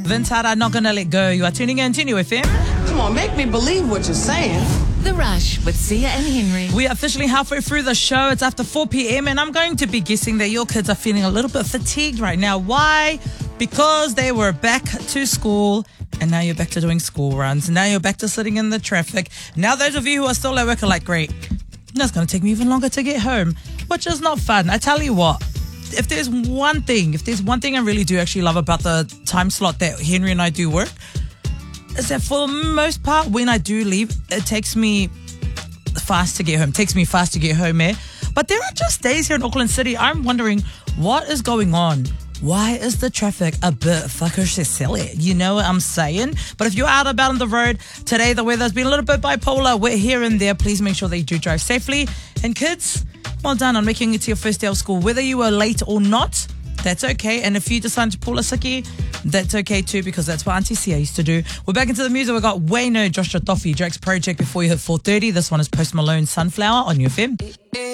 Vintara, Not Gonna Let Go. You are tuning in to New FM. Come on, make me believe what you're saying. The Rush with Sia and Henry. We are officially halfway through the show. It's after 4 p.m. and I'm going to be guessing that your kids are feeling a little bit fatigued right now. Why? Because they were back to school and now you're back to doing school runs. Now you're back to sitting in the traffic. Now those of you who are still at work are like, great, that's going to take me even longer to get home, which is not fun. I tell you what, if there's one thing I really do actually love about the time slot that Henry and I do work, is that for the most part, when I do leave, it takes me fast to get home. But there are just days here in Auckland City, I'm wondering, what is going on? Why is the traffic a bit silly? You know what I'm saying? But if you're out about on the road today, the weather's been a little bit bipolar. We're here and there. Please make sure that you do drive safely. And kids, well done on making it to your first day of school. Whether you were late or not, that's okay. And if you decide to pull a sickie, that's okay too, because that's what Auntie Sia used to do. We're back into the music. We've got Wayno, Joshua Toffee, Drake's Project before you hit 4:30. This one is Post Malone, Sunflower on UFM.